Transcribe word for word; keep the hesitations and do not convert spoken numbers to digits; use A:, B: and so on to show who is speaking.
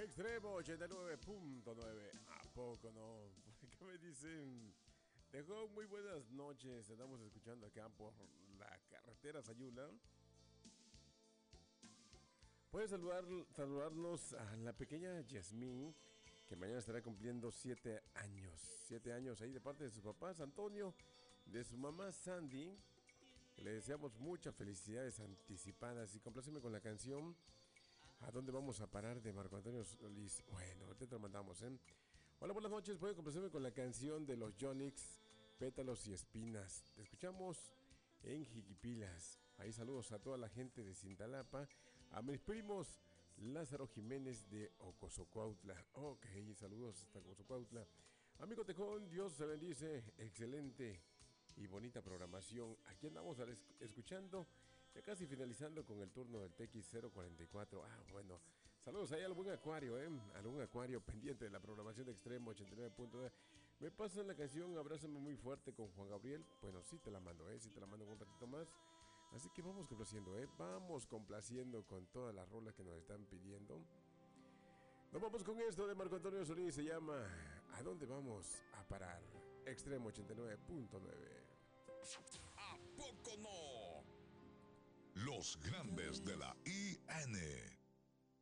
A: Extremo ochenta y nueve punto nueve. ¿A poco no? Por acá me dicen. Dejó muy buenas noches. Estamos escuchando acá por la carretera Sayula. Puede saludar, saludarnos a la pequeña Yasmín, que mañana estará cumpliendo siete años. Siete años ahí de parte de sus papás, Antonio, de su mamá Sandy. Le deseamos muchas felicidades anticipadas y compláceme con la canción ¿A dónde vamos a parar? De Marco Antonio Solís. Bueno, ahorita te lo mandamos, ¿eh? Hola, buenas noches. Pueden complacerme con la canción de los Yonix, Pétalos y Espinas. Te escuchamos en Jiquipilas. Ahí saludos a toda la gente de Cintalapa, a mis primos Lázaro Jiménez de Ocosocuautla. Ok, saludos hasta Ocosocuautla. Amigo Tejón, Dios se bendice. Excelente y bonita programación. Aquí andamos escuchando, ya casi finalizando con el turno del T X cero cuarenta y cuatro. Ah, bueno, saludos ahí al buen Acuario, ¿eh? Al buen Acuario pendiente de la programación de Extremo ochenta y nueve punto nueve. Me pasan la canción Abrázame muy fuerte con Juan Gabriel. Bueno, sí te la mando, ¿eh? Sí te la mando un ratito más. Así que vamos complaciendo, ¿eh? Vamos complaciendo con todas las rolas que nos están pidiendo. Nos vamos con esto de Marco Antonio Solís. Se llama ¿A dónde vamos a parar? Extremo ochenta y nueve punto nueve.
B: ¿A poco no? Los grandes de la I N.